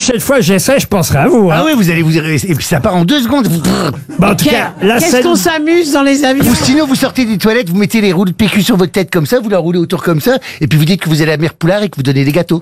prochaine fois j'essaie, je penserai à vous. Hein. Ah oui, et puis ça part en 2 secondes. Bah, en tout cas, la Qu'est-ce scène... qu'on s'amuse dans les avions? Ou sinon, vous sortez des toilettes, vous mettez les rouleaux de PQ sur votre tête comme ça, vous la roulez autour comme ça, et puis vous dites que vous allez à Mère Poulard et que vous donnez des gâteaux.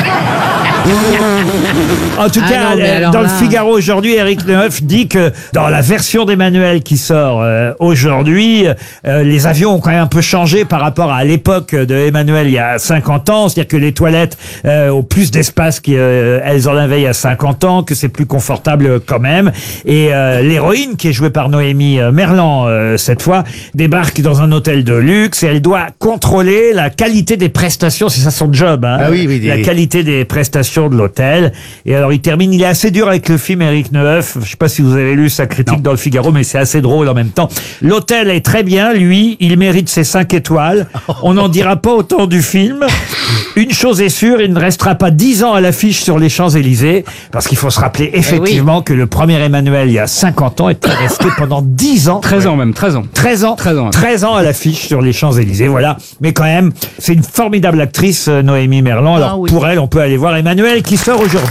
En tout cas, non, mais alors dans le là- Figaro aujourd'hui, Éric Neuf dit que dans la version d'Emmanuel qui sort aujourd'hui, les avions ont quand même un peu changé par rapport à l'époque de Emmanuel il y a 50 ans. C'est-à-dire que les toilettes ont plus d'espace qu'elles en avaient il y a 50 ans, que c'est plus confortable quand même. Et l'héroïne, qui est jouée par Noémie Merlan cette fois, débarque dans un hôtel de luxe et elle doit contrôler la qualité des prestations. C'est ça son job, hein. Ah oui, La qualité des prestations de l'hôtel. Et alors il termine, il est assez dur avec le film, Éric Neuf. Je sais pas si vous avez lu sa critique dans le Figaro, mais c'est assez drôle en même temps. L'hôtel est très bien, lui, il mérite ses 5 étoiles. On n'en dira pas autant du film. Une chose est sûre, il ne restera pas 10 ans à l'affiche sur les Champs-Élysées, parce qu'il faut se rappeler effectivement que le premier Emmanuel, il y a 50 ans, était resté pendant 10 ans. 13 ans même, 13 ans. 13 ans. 13 ans. 13 ans à l'affiche sur les Champs-Élysées, voilà. Mais quand même, c'est une formidable actrice, Noémie Merlan. Alors, oui. pour elle, on peut aller voir Emmanuel qui sort aujourd'hui.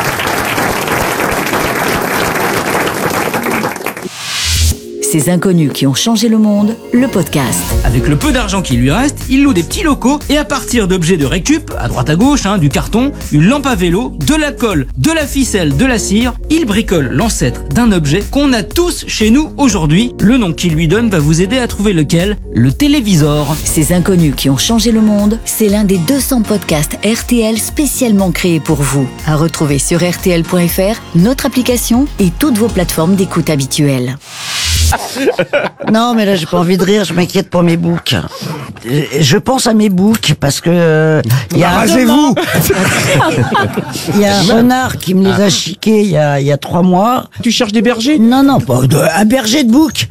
Ces inconnus qui ont changé le monde, le podcast. Avec le peu d'argent qui lui reste, il loue des petits locaux et à partir d'objets de récup, à droite à gauche, du carton, une lampe à vélo, de la colle, de la ficelle, de la cire, il bricole l'ancêtre d'un objet qu'on a tous chez nous aujourd'hui. Le nom qu'il lui donne va vous aider à trouver lequel, le télévisor. Ces inconnus qui ont changé le monde, c'est l'un des 200 podcasts RTL spécialement créés pour vous. À retrouver sur RTL.fr, notre application et toutes vos plateformes d'écoute habituelles. Non, mais là, j'ai pas envie de rire, je m'inquiète pour mes boucs. Je pense à mes boucs parce que il y a Rasez-vous. il y a un renard qui me les a chiqués il y a 3 mois. Tu cherches des bergers? Non, pas un berger de boucs.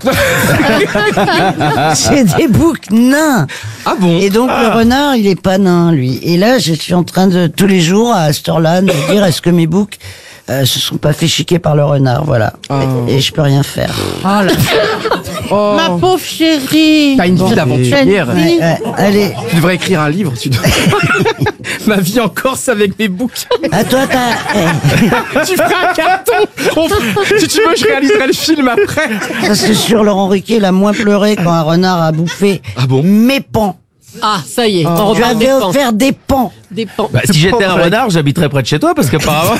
C'est des boucs nains. Ah bon? Et donc le renard, il est pas nain, lui. Et là, je suis en train de tous les jours à cette heure-là me dire est-ce que mes boucs se sont pas fait chiquer par le renard, voilà. Et je peux rien faire. Ma pauvre chérie. T'as une vie d'aventurière. Allez, Tu devrais écrire un livre. Ma vie en Corse avec mes boucs. à toi, t'as... Tu feras un carton. Si tu veux, je réaliserai le film après. Ça, c'est sûr, Laurent Ruquier, il a moins pleuré quand un renard a bouffé mes pans. Ah, ça y est. On Tu reparle des avais pans. offert des pans. Des pans. Si j'étais un renard, j'habiterais près de chez toi parce qu'apparemment.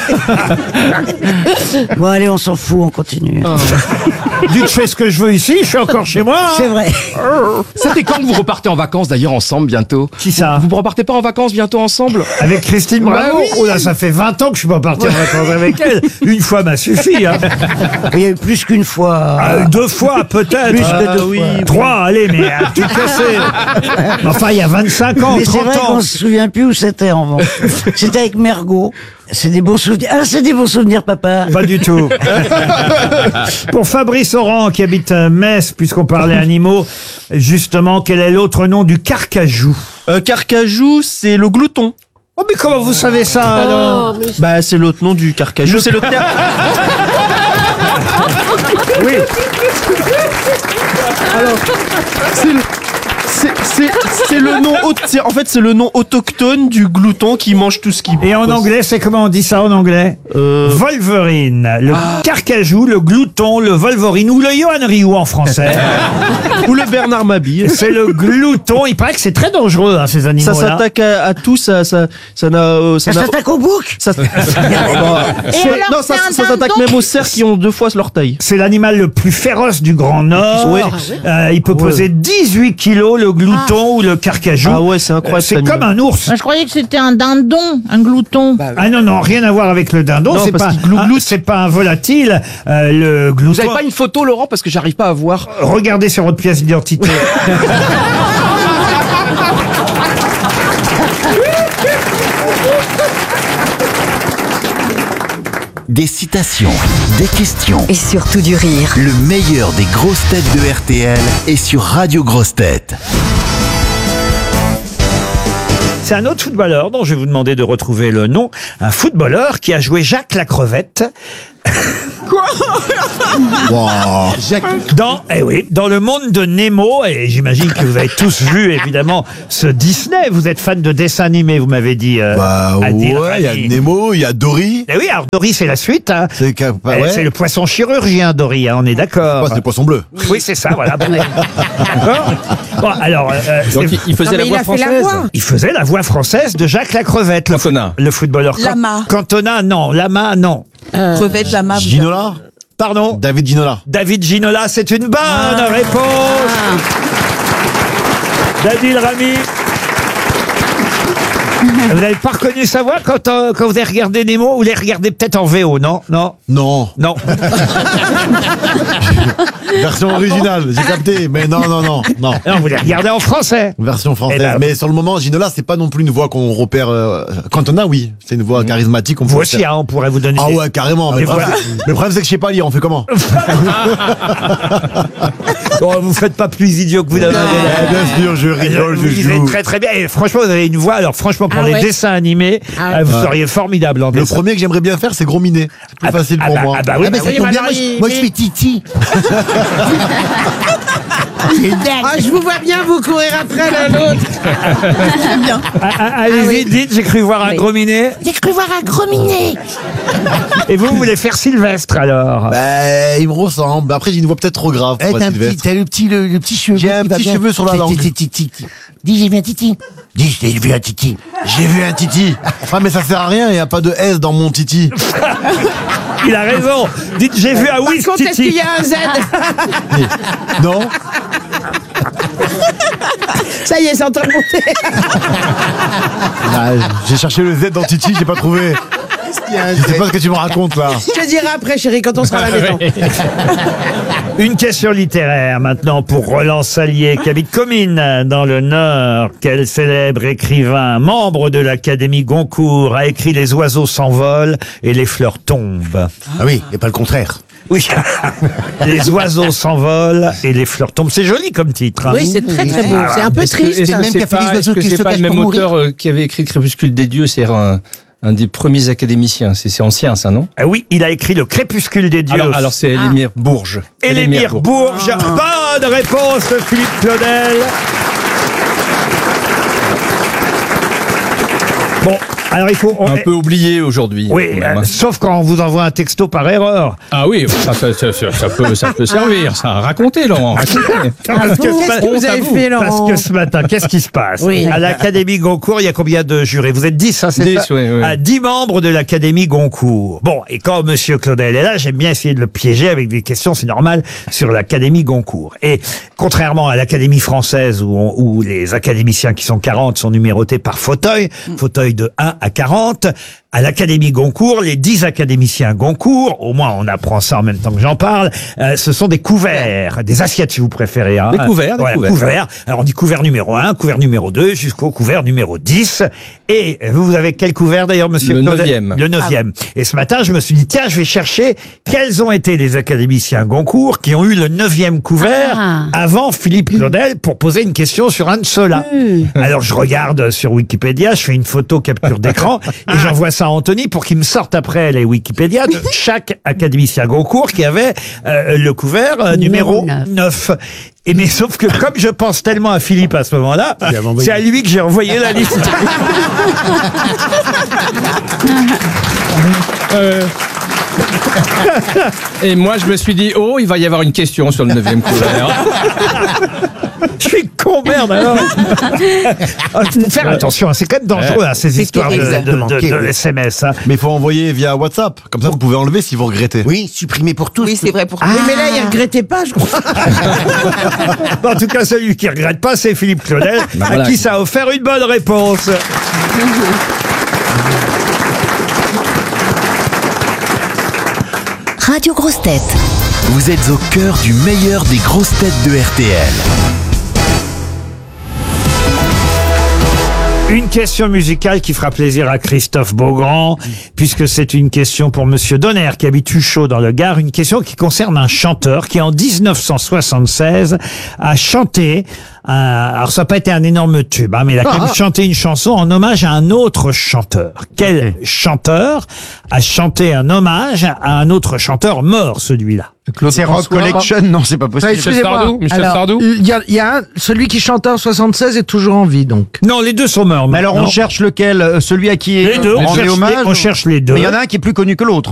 Bon, allez, on s'en fout, on continue. Dites, je fais ce que je veux ici, je suis encore chez moi. Hein. C'est vrai. Ça fait quand que vous repartez en vacances d'ailleurs ensemble bientôt? Qui ça? Vous repartez pas en vacances bientôt ensemble? Avec Christine Bravo. oui. Oh là, ça fait 20 ans que je suis pas parti en vacances avec elle. Une fois m'a suffi. Hein. Il y a eu plus qu'une fois. 2 fois peut-être. Plus que 2 fois. 3, allez, mais à tout casser. Enfin, il y a 25 ans, Mais c'est 30 vrai ans. qu'on se souvient plus où c'était en revanche. C'était avec Mergot. C'est des bons souvenirs. Ah, c'est des bons souvenirs, papa. Pas du tout. Pour Fabrice Oran, qui habite Metz, puisqu'on parlait animaux, justement, quel est l'autre nom du carcajou? Carcajou, c'est le glouton. Oh, mais comment vous savez ça alors? Bah, c'est l'autre nom du carcajou. C'est le terme. Oui. C'est le nom. En fait, c'est le nom autochtone du glouton qui mange tout ce qui. Et en anglais, c'est comment on dit ça en anglais? Wolverine. Le carcajou, le glouton, le Wolverine, ou le Johan Rioux en français. Ou le Bernard Mabille. C'est le glouton. Il paraît que c'est très dangereux, hein, ces animaux-là. Ça s'attaque à tout. Ça n'a. Ça s'attaque au bouc. Ça s'attaque même aux cerfs qui ont 2 fois leur taille. C'est l'animal le plus féroce du Grand Nord. Ouais. Il peut peser 18 kilos, le glouton ou le carcajou. Ah ouais, c'est incroyable. C'est cet comme animal. un ours. Moi, je croyais que c'était un dindon, un glouton. Ah non, rien à voir avec le dindon. Non, C'est parce pas, qu'il glougloute. c'est pas un volatile. Le glouton. Vous avez pas une photo, Laurent, parce que j'arrive pas à voir. Regardez sur votre pièce d'identité. Des citations, des questions. Et surtout du rire. Le meilleur des grosses têtes de RTL est sur Radio Grosses Têtes. C'est un autre footballeur dont je vais vous demander de retrouver le nom. Un footballeur qui a joué Jacques la Crevette. Dans le monde de Nemo, et j'imagine que vous avez tous vu évidemment ce Disney, vous êtes fan de dessins animés, vous m'avez dit. Il y a Nemo, il y a Dory. Eh oui, alors Dory c'est la suite. Hein. C'est c'est le poisson chirurgien Dory, hein, on est d'accord. C'est le poisson bleu. Oui, c'est ça, voilà. Bon, alors, donc il faisait la voix française. Il faisait la voix française de Jacques Lacrevette, le footballeur. Lama. Cantona, non. Lama, non. Crevette, Lama. Ginola. Pardon? David Ginola. David Ginola, c'est une bonne réponse. David Rami. Vous n'avez pas reconnu sa voix quand vous avez regardé Nemo? Vous les regardez peut-être en VO, non? Non. Version originale, j'ai capté, mais non. Non, vous les regardez en français. Version française. Mais sur le moment, Ginola, c'est pas non plus une voix qu'on repère. Cantona, oui, c'est une voix charismatique. Vous aussi, on pourrait vous donner. Ah ouais, carrément. Mais le problème, c'est que je sais pas lire. On fait comment? Vous faites pas plus idiot que vous l'avez. Bien sûr, je rigole, vous lisez très très bien. Et franchement, vous avez une voix. Alors franchement, pour les dessins animés, vous seriez formidable en dessin. Le premier que j'aimerais bien faire, c'est Gros Minet. C'est plus facile pour moi. Ça tombe bien, moi je fais Titi. Je vous vois bien vous courir après l'un l'autre. Allez-y, dites, j'ai cru voir un Gros Minet. J'ai cru voir un Gros Minet. Et vous voulez faire Sylvestre alors? Il me ressemble. Après, j'ai une voix peut-être trop grave. T'as le petit cheveu. J'ai un petit cheveu sur la langue. Dis, j'ai vu un titi. Dis, j'ai vu un titi. J'ai vu un titi. Mais ça sert à rien, il n'y a pas de S dans mon titi. Il a raison. Dites, j'ai vu un oui Par contre, est-ce qu'il y a un Z? Non. Ça y est, c'est en train de monter. J'ai cherché le Z dans Titi, j'ai pas trouvé. Je sais pas ce que tu me racontes là. Je te dirai après, chérie, quand on sera à la maison. Une question littéraire maintenant pour Roland Salier qui habite Comines dans le Nord. Quel célèbre écrivain, membre de l'Académie Goncourt, a écrit Les oiseaux s'envolent et les fleurs tombent? Ah oui, et pas le contraire. Oui, les oiseaux s'envolent et les fleurs tombent. C'est joli comme titre. Hein. Oui, c'est très très beau. C'est un peu triste. Est-ce que c'est pas le même auteur qui avait écrit Crépuscule des dieux? C'est un des premiers académiciens. C'est ancien, ça, non? Ah oui, il a écrit Le Crépuscule des dieux. Alors c'est Élémir Bourges. Élémir Bourges. Bonne réponse, Philippe Claudel. Bon, alors il faut... Un peu oublié aujourd'hui. Oui, sauf quand on vous envoie un texto par erreur. Ah oui, ça peut servir, ça. Racontez, Laurent, racontez. Qu'est-ce que vous avez fait, Laurent? Parce que ce matin, qu'est-ce qui se passe? Oui. À l'Académie Goncourt, il y a combien de jurés? Vous êtes 10, hein, c'est 10, ça? oui. 10 membres de l'Académie Goncourt. Bon, et quand Monsieur Claudel est là, j'aime bien essayer de le piéger avec des questions, c'est normal, sur l'Académie Goncourt. Et contrairement à l'Académie française où les académiciens qui sont 40 sont numérotés par fauteuil de 1 à 40, à l'Académie Goncourt, les 10 académiciens Goncourt, au moins on apprend ça en même temps que j'en parle, ce sont des couverts, des assiettes si vous préférez. Hein. Des couverts. Alors on dit couvert numéro 1, couvert numéro 2, jusqu'au couvert numéro 10. Et vous avez quel couvert d'ailleurs, monsieur? Le 9e. Le 9e. Et ce matin, je me suis dit, tiens, je vais chercher quels ont été les académiciens Goncourt qui ont eu le 9e couvert avant Philippe Claudel pour poser une question sur un de ceux-là. Alors je regarde sur Wikipédia, je fais une photo capture d'écran et j'envoie ça à Anthony pour qu'il me sorte après les Wikipédia de chaque académicien Goncourt qui avait le couvert numéro 9. Et mais sauf que comme je pense tellement à Philippe à ce moment-là, c'est à lui que j'ai envoyé la liste. Et moi, je me suis dit, il va y avoir une question sur le 9e couvert. Je suis con, merde, alors. Faire attention, c'est quand même dangereux, ces histoires de SMS. Hein. Mais il faut envoyer via WhatsApp. Comme ça, vous pouvez enlever si vous regrettez. Oui, supprimer pour tous. Oui, c'est vrai pour tous. Oui, mais là, il regrettait pas, je crois. En tout cas, celui qui regrette pas, c'est Philippe Claudel, à qui ça a offert une bonne réponse. Radio Grosses Têtes. Vous êtes au cœur du meilleur des grosses têtes de RTL. Une question musicale qui fera plaisir à Christophe Beaugrand, puisque c'est une question pour Monsieur Donner, qui habite Huchot dans le Gard. Une question qui concerne un chanteur qui, en 1976, a chanté alors ça n'a pas été un énorme tube, hein, mais il a quand même chanté une chanson en hommage à un autre chanteur. Quel chanteur a chanté un hommage à un autre chanteur mort, celui-là? C'est Rock Collection? Non, c'est pas possible. Michel Sardou. Il y a celui qui chantait en 76 est toujours en vie, donc. Non, les deux sont morts. Mais alors on cherche lequel? Celui à qui les deux, on cherche hommage? on cherche les deux. Mais il y en a un qui est plus connu que l'autre.